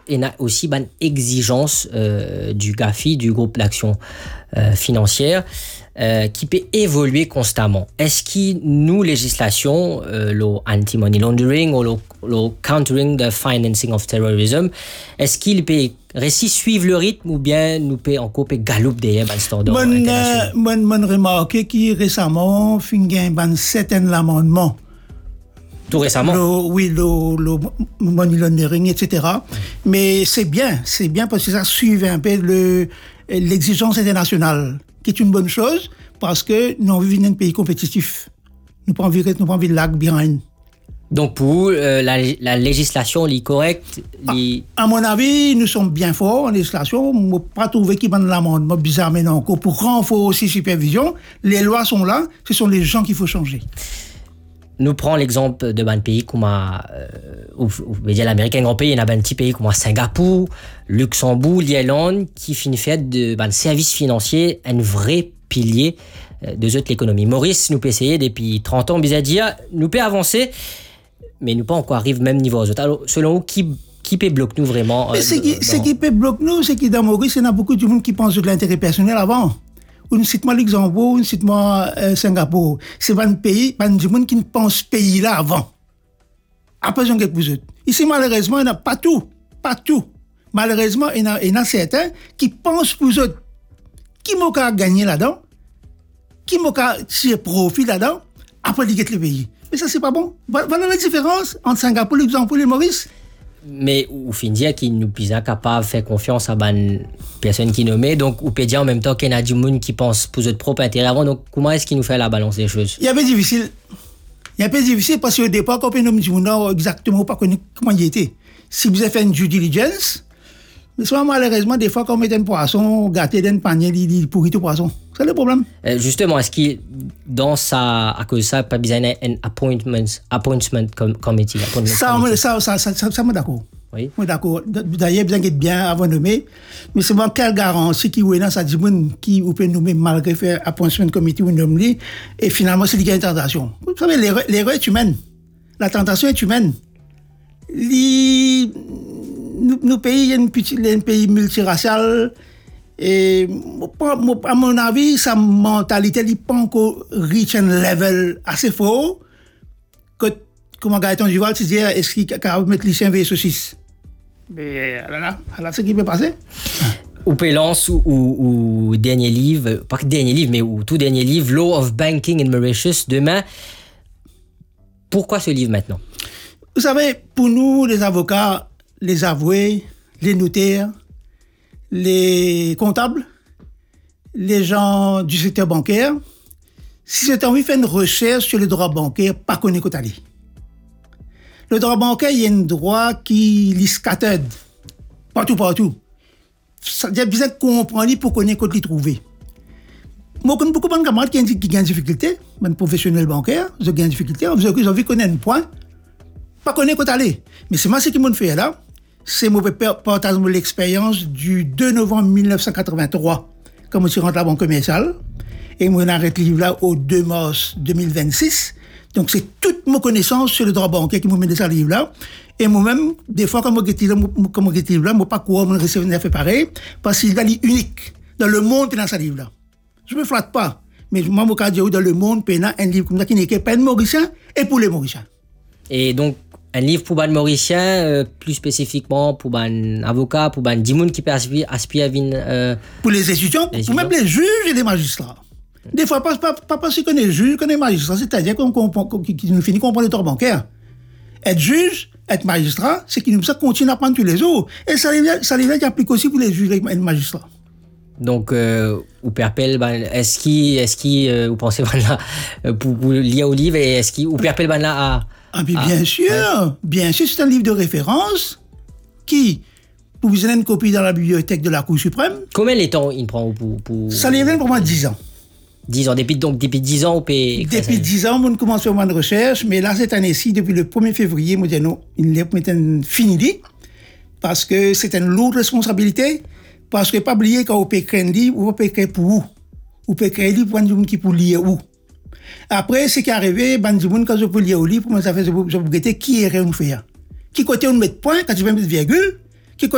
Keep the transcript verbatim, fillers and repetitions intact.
il y a aussi une exigence euh, du GAFI, du groupe d'action euh, financière, euh, qui peut évoluer constamment. Est-ce que nous, législation, euh, le anti-money laundering ou le, le countering the financing of terrorism, est-ce qu'il peut récit suivre le rythme ou bien nous peut encore peut galoper derrière le standard international? Moi, moi, remarqué que récemment, il y a un certain amendement. Tout récemment? Le, oui, le, le money laundering, et cetera. Oui. Mais c'est bien, c'est bien parce que ça suit un peu le, l'exigence internationale, qui est une bonne chose parce que nous vivons dans un pays compétitif. Nous pas envie, nous pas envie de lag behind. Donc pour vous, euh, la, la législation est correcte? Li... À, à mon avis, nous sommes bien forts en législation. Je n'ai pas trouvé qu'il y ait l'amendement bizarre, mais non. Pour renforcer supervision, les lois sont là, ce sont les gens qu'il faut changer. Nous prenons l'exemple de un pays comme euh, ou, ou l'Amérique, un grand pays, il y a un petit pays comme Singapour, Luxembourg, l'Irlande, qui finit fait de ben, services financiers un vrai pilier euh, de l'économie. Maurice, nous peut essayer depuis trente ans, bizarre dire, nous peut avancer, mais nous pas encore arriver au même niveau aux autres. Alors, selon vous, qui qui peut bloquer nous vraiment? Euh, ce, qui, dans... ce qui peut bloquer nous, c'est que dans Maurice, il y a beaucoup de monde qui pense de l'intérêt personnel avant. Une cite-moi Luxembourg, une cite-moi euh, Singapour. C'est pas un pays, pas du monde qui ne pense pays là avant. Après, j'en ai plus. Ici, malheureusement, il n'y a pas tout. Pas tout. Malheureusement, il y en a, il y en a certains qui pensent pour eux. Qui m'ont qu'à gagner là-dedans? Qui m'ont qu'à tirer profit là-dedans? Après, ils quittent le pays. Mais ça, c'est pas bon. Voilà la différence entre Singapour, Luxembourg et Maurice. Mais au fin dire qu'il nous est capable de faire confiance à une personne qui nommée, donc ou peut dire en même temps qu'il y a du monde qui pense pour notre propre intérêt avant. Donc comment est-ce qu'il nous fait la balance des choses? Il y a un peu difficile. Il y a un peu difficile parce qu'au départ, quand on nomme du monde exactement pas connaître comment il était. Si vous avez fait une due diligence, mais souvent malheureusement des fois quand on met un poisson gâté dans un panier, il pourrit tout poisson. C'est le problème. Euh, justement, est-ce qu'il dans ça à cause de ça pas besoin d'un appointment appointment committee? Appointment ça, committee. ça, ça, ça, ça, ça, moi d'accord. Oui. Moi d'accord. D'ailleurs, bien d'être bien avant de nommer, mais c'est bon quelle garantie qui est dans ça dit qui ou peut nommer malgré faire appointment committee ou nommer et finalement c'est une tentation. Vous savez l'erreur, l'erreur est humaine. La tentation est humaine. Les nous, nous pays un petit un pays multiracial et à mon avis sa mentalité n'est pas encore reach un level assez fort que comment Gaëtan Duval se dit est-ce qu'il va mettre les chiens vers saucisses mais là là c'est ce qui peut passer ou Pélance ou, ou, ou dernier livre pas que dernier livre mais ou tout dernier livre Law of Banking in Mauritius demain. Pourquoi ce livre maintenant? Vous savez, pour nous, les avocats, les avoués, les notaires, les comptables, les gens du secteur bancaire, si vous avez envie de faire une recherche sur le droit bancaire, pas connaître quoi aller. Le droit bancaire, il y a un droit qui lit scattered, partout, partout. Ça veut dire comprendre pour connaître quoi les trouver. Moi, je connais beaucoup de camarades qui ont des difficultés, des professionnels bancaires, ils ont des difficultés, ils ont envie de connaître un point. Pas connaître quoi aller. Mais c'est moi ce qui m'ont fait là. C'est mon partage de l'expérience du deux novembre mille neuf cent quatre-vingt-trois, quand je suis rentré à la banque commerciale. Et moi, j'arrête le livre là au deux mars deux mille vingt-six. Donc, c'est toute ma connaissance sur le droit bancaire qui m'a mis dans ce livre là. Et moi-même, des fois, quand je suis dans ce livre là, je ne sais pas quoi, je recevais fait pareil, parce qu'il est unique dans le monde dans ce livre là. Je ne me flatte pas. Mais moi, je dis que dans le monde, il y a un livre comme ça qui n'est pas un Mauricien et pour les Mauriciens. Et donc, un livre pour les Mauriciens, euh, plus spécifiquement pour les avocats, pour les gens qui peuvent aspirer à venir. Euh, pour les étudiants, les pour même les juges et les magistrats. Des fois, pas, pas, pas parce qu'on est juge, qu'on est magistrat, c'est-à-dire qu'on, qu'on, qu'on, qu'on nous finit comprendre le droit bancaire. Être juge, être magistrat, c'est qu'il nous continue à apprendre tous les jours. Et ça arrive applique aussi pour les juges et les magistrats. Donc, euh, vous perpel, ben, est-ce qu'il, est-ce qu'il, euh, vous pensez ben là, pour, pour lire au livre, et est-ce qu'il, vous perpel ben là à. Ah, bien, bien sûr, ouais. Bien sûr, c'est un livre de référence qui, pour vous donner une copie dans la bibliothèque de la Cour suprême. Combien de temps il prend pour, pour... Ça lui vient pour moi dix ans. dix ans, depuis, donc depuis dix ans, on peut... Depuis dix ans, on commence à faire une recherche, mais là, cette année-ci, depuis le premier février, on dit non, il est fini, parce que c'est une lourde responsabilité, parce que pas oublier quand on peut créer un livre, on peut créer pour où? On peut créer un livre pour un monde qui peut lire où? Après, ce qui est arrivé, ben, du monde, quand je peux lire au livre, moi, ça fait, je peux guetter qui est réel faire. Qui côté on met point, quand tu veux mettre virgule,